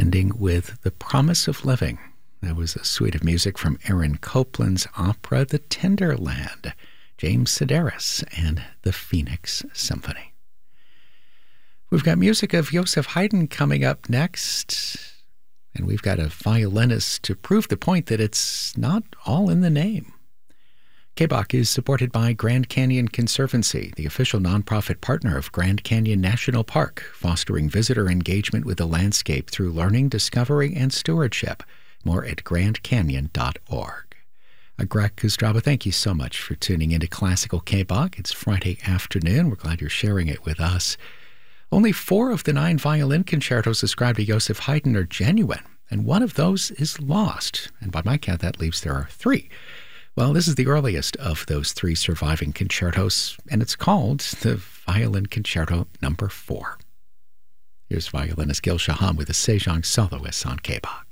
ending with The Promise of Living. That was a suite of music from Aaron Copland's opera, The Tender Land, James Sedaris, and the Phoenix Symphony. We've got music of Joseph Haydn coming up next, and we've got a violinist to prove the point that it's not all in the name. KBOC is supported by Grand Canyon Conservancy, the official nonprofit partner of Grand Canyon National Park, fostering visitor engagement with the landscape through learning, discovery, and stewardship. More at grandcanyon.org. Greg Kustraba, thank you so much for tuning into Classical KBOC. It's Friday afternoon. We're glad you're sharing it with us. Only 4 of the 9 violin concertos ascribed to Joseph Haydn are genuine, and one of those is lost. And by my count, that leaves there are 3. Well, this is the earliest of those 3 surviving concertos, and it's called the Violin Concerto No. 4. Here's violinist Gil Shaham with the Sejong Soloists on KBOC.